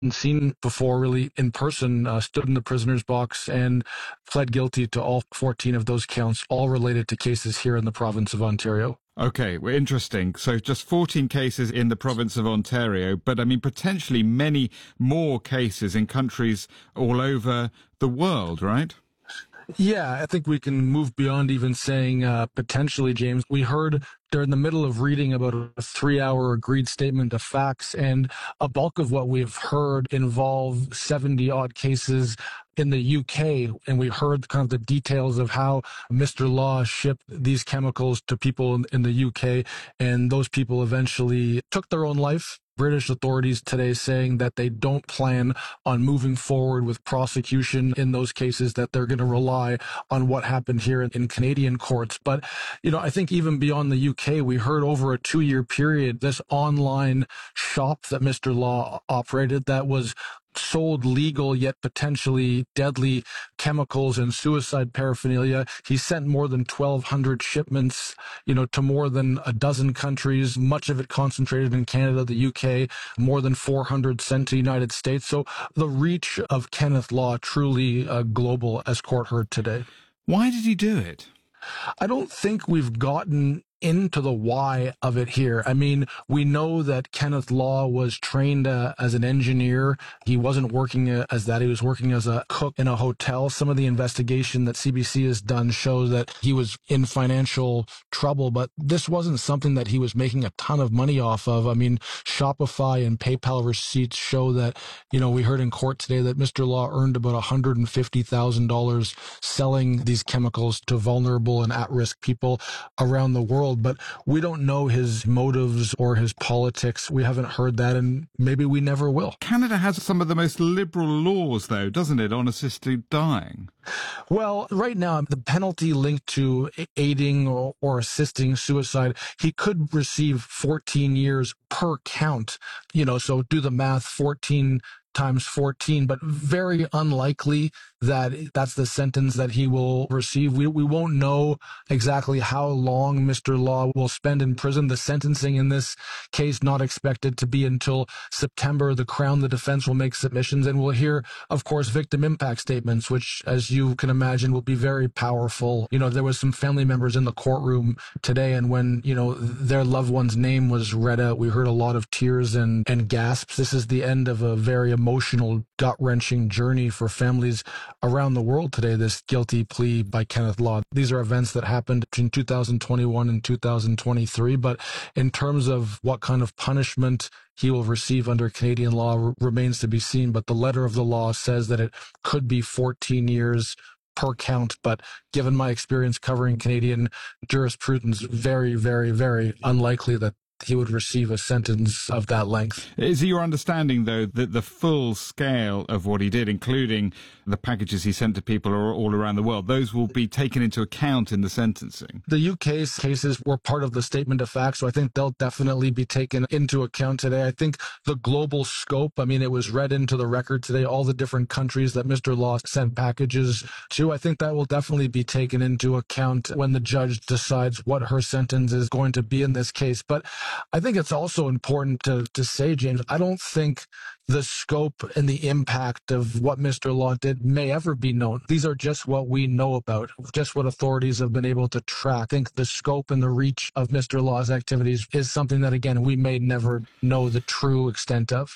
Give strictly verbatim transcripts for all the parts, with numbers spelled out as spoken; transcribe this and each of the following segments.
seen before really in person, uh, stood in the prisoner's box and pled guilty to all fourteen of those counts, all related to cases here in the province of Ontario. Okay, well, interesting. So just fourteen cases in the province of Ontario, but I mean, potentially many more cases in countries all over the world, right? Yeah, I think we can move beyond even saying uh, potentially, James. We heard they're in the middle of reading about a three-hour agreed statement of facts, and a bulk of what we've heard involve seventy-odd cases in the U K, and we heard kind of the details of how Mister Law shipped these chemicals to people in, in the U K, and those people eventually took their own life. British authorities today saying that they don't plan on moving forward with prosecution in those cases, that they're going to rely on what happened here in, in Canadian courts. But, you know, I think even beyond the U K, we heard over a two-year period, this online shop that Mister Law operated that was sold legal yet potentially deadly chemicals and suicide paraphernalia. He sent more than twelve hundred shipments, you know, to more than a dozen countries, much of it concentrated in Canada, the U K, more than four hundred sent to the United States. So the reach of Kenneth Law truly uh, global, as court heard today. Why did he do it? I don't think we've gotten into the why of it here. I mean, we know that Kenneth Law was trained uh, as an engineer. He wasn't working uh, as that. He was working as a cook in a hotel. Some of the investigation that C B C has done shows that he was in financial trouble, but this wasn't something that he was making a ton of money off of. I mean, Shopify and PayPal receipts show that, you know, we heard in court today that Mister Law earned about one hundred fifty thousand dollars selling these chemicals to vulnerable and at-risk people around the world. But we don't know his motives or his politics. We haven't heard that, and maybe we never will. Canada has some of the most liberal laws, though, doesn't it, on assisted dying? Well, right now, the penalty linked to aiding or, or assisting suicide, he could receive fourteen years per count. You know, so do the math, fourteen times fourteen, but very unlikely that that's the sentence that he will receive. We we won't know exactly how long Mister Law will spend in prison. The sentencing in this case not expected to be until September. The Crown, the defense will make submissions, and we'll hear, of course, victim impact statements, which, as you can imagine, will be very powerful. You know, there was some family members in the courtroom today, and when, you know, their loved one's name was read out, we heard a lot of tears and, and gasps. This is the end of a very emotional, gut-wrenching journey for families around the world today, this guilty plea by Kenneth Law. These are events that happened between two thousand twenty-one and two thousand twenty-three, but in terms of what kind of punishment he will receive under Canadian law r- remains to be seen, but the letter of the law says that it could be fourteen years per count, but given my experience covering Canadian jurisprudence, very, very, very unlikely that he would receive a sentence of that length. Is it your understanding, though, that the full scale of what he did, including the packages he sent to people all around the world, those will be taken into account in the sentencing? The U K's cases were part of the statement of facts, so I think they'll definitely be taken into account today. I think the global scope, I mean, it was read into the record today, all the different countries that Mister Law sent packages to. I think that will definitely be taken into account when the judge decides what her sentence is going to be in this case. But I think it's also important to, to say, James, I don't think the scope and the impact of what Mister Law did may ever be known. These are just what we know about, just what authorities have been able to track. I think the scope and the reach of Mister Law's activities is something that, again, we may never know the true extent of.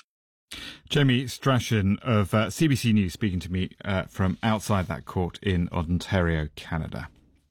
Jamie Strachan of uh, C B C News speaking to me uh, from outside that court in Ontario, Canada.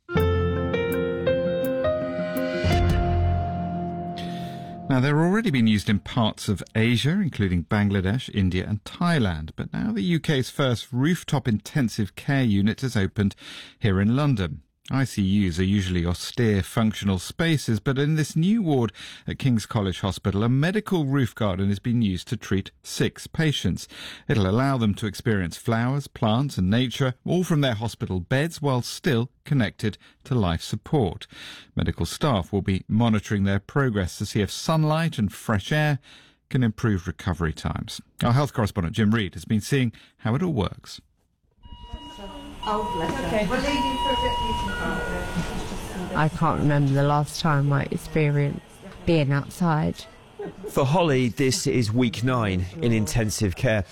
Now, they're already been used in parts of Asia, including Bangladesh, India and Thailand. But now the U K's first rooftop intensive care unit has opened here in London. I C Us are usually austere, functional spaces, but in this new ward at King's College Hospital, a medical roof garden has been used to treat six patients. It'll allow them to experience flowers, plants and nature, all from their hospital beds, while still connected to life support. Medical staff will be monitoring their progress to see if sunlight and fresh air can improve recovery times. Our health correspondent Jim Reid has been seeing how it all works. Oh, bless okay. We'll leave you for a bit. I can't remember the last time I experienced being outside. For Holly, this is week nine in intensive care.